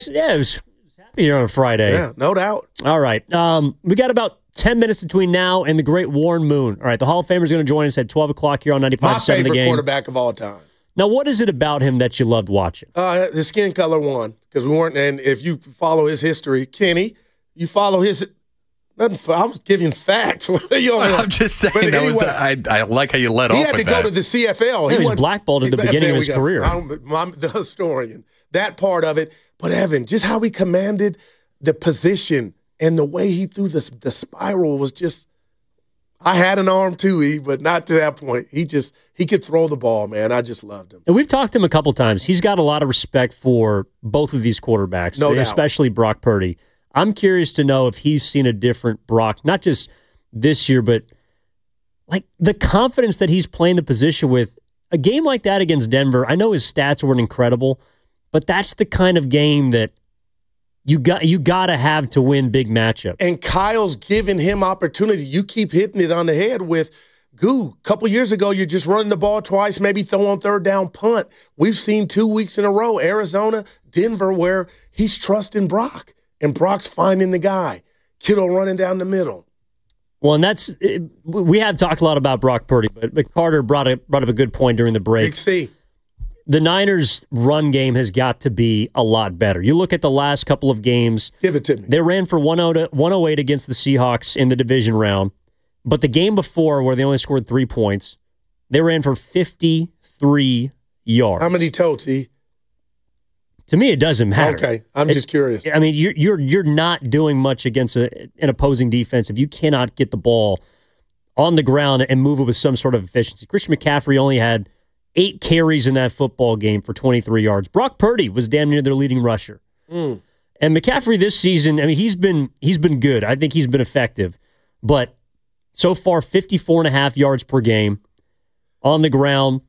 Yeah, it was happy here on a Friday. Yeah, no doubt. All right. We got about 10 minutes between now and the great Warren Moon. All right, the Hall of Famer is going to join us at 12 o'clock here on 95.7 My favorite The Game. quarterback of all time. Now, what is it about him that you loved watching? The skin color one, because we weren't. And if you follow his history, Kenny, you follow his. I was giving facts. I'm just saying anyway, I like how you led off with that. He had to go to the CFL. He was blackballed at the beginning of his career. I'm the historian. That part of it. But, Evan, just how he commanded the position and the way he threw the spiral was just – I had an arm too, but not to that point. He could throw the ball, man. I just loved him. And we've talked to him a couple times. He's got a lot of respect for both of these quarterbacks, especially Brock Purdy. I'm curious to know if he's seen a different Brock, not just this year, but like the confidence that he's playing the position with. A game like that against Denver, I know his stats weren't incredible, but that's the kind of game that you got to have to win big matchups. And Kyle's giving him opportunity. You keep hitting it on the head with Goo. A couple years ago, you're just running the ball twice, maybe throw on third down punt. We've seen 2 weeks in a row, Arizona, Denver, where he's trusting Brock. And Brock's finding the guy. Kittle running down the middle. Well, and we have talked a lot about Brock Purdy, but Carter brought up a good point during the break. Big C. The Niners' run game has got to be a lot better. You look at the last couple of games. Give it to me. They ran for 108 against the Seahawks in the division round. But the game before, where they only scored 3 points, they ran for 53 yards. How many totes, E? To me, it doesn't matter. Okay, I'm just curious. I mean, you're not doing much against an opposing defense if you cannot get the ball on the ground and move it with some sort of efficiency. Christian McCaffrey only had 8 carries in that football game for 23 yards. Brock Purdy was damn near their leading rusher. And McCaffrey this season, I mean, he's been good. I think he's been effective. But so far, 54.5 yards per game on the ground.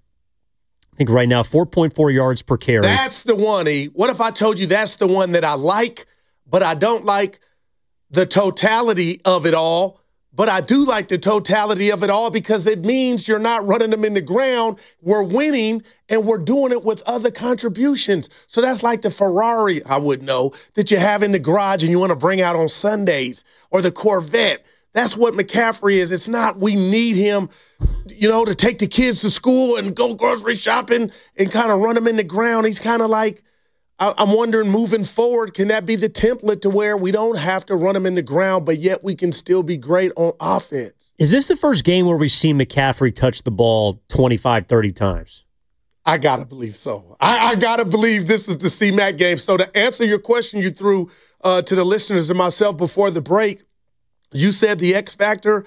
I think right now, 4.4 yards per carry. That's the one, E. What if I told you that's the one that I like, but I don't like the totality of it all, but I do like the totality of it all because it means you're not running them in the ground. We're winning, and we're doing it with other contributions. So that's like the Ferrari, I would know, that you have in the garage and you want to bring out on Sundays, or the Corvette. That's what McCaffrey is. It's not we need him, to take the kids to school and go grocery shopping and kind of run them in the ground. He's kind of like, I'm wondering moving forward, can that be the template to where we don't have to run them in the ground, but yet we can still be great on offense? Is this the first game where we've seen McCaffrey touch the ball 25, 30 times? I got to believe so. I got to believe this is the C-Mac game. So to answer your question you threw to the listeners and myself before the break, you said the X factor.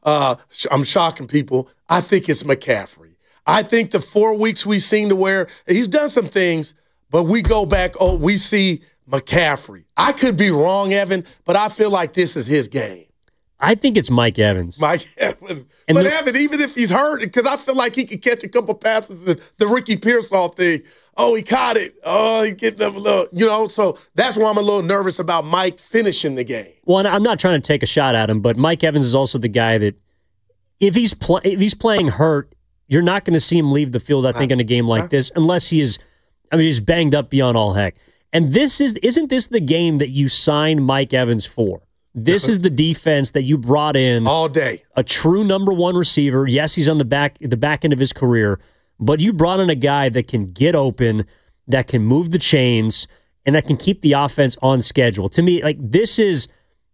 I'm shocking people. I think it's McCaffrey. I think the 4 weeks we've seen to where he's done some things, but we go back, we see McCaffrey. I could be wrong, Evan, but I feel like this is his game. I think it's Mike Evans. Mike Evans. But Evan, even if he's hurt, because I feel like he could catch a couple passes, the Ricky Pearsall thing. Oh, he caught it. Oh, he's getting up a little, so that's why I'm a little nervous about Mike finishing the game. Well, I'm not trying to take a shot at him, but Mike Evans is also the guy that if he's playing hurt, you're not going to see him leave the field, I think, in a game like this, unless he's banged up beyond all heck. And isn't this the game that you signed Mike Evans for? This is the defense that you brought in all day. A true number one receiver. Yes, he's on the back end of his career, but you brought in a guy that can get open, that can move the chains, and that can keep the offense on schedule. To me, like this is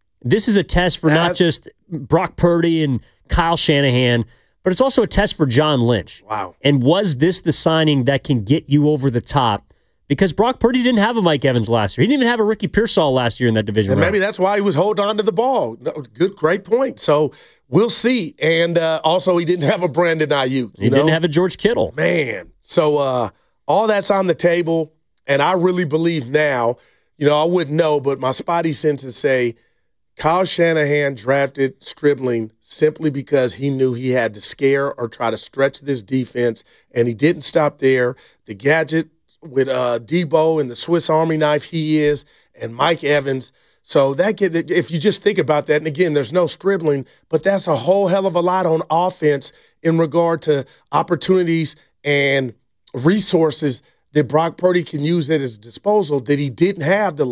a test for not just Brock Purdy and Kyle Shanahan, but it's also a test for John Lynch. Wow. And was this the signing that can get you over the top? Because Brock Purdy didn't have a Mike Evans last year. He didn't even have a Ricky Pearsall last year in that division. And maybe that's why he was holding on to the ball. Great point. So we'll see. And also, he didn't have a Brandon Ayuk. He didn't have a George Kittle. Man. So all that's on the table. And I really believe now, I wouldn't know, but my spotty senses say Kyle Shanahan drafted Stribling simply because he knew he had to scare or try to stretch this defense. And he didn't stop there. The gadget with Debo and the Swiss Army knife he is, and Mike Evans. So if you just think about that, and again, there's no Stribling, but that's a whole hell of a lot on offense in regard to opportunities and resources that Brock Purdy can use at his disposal that he didn't have the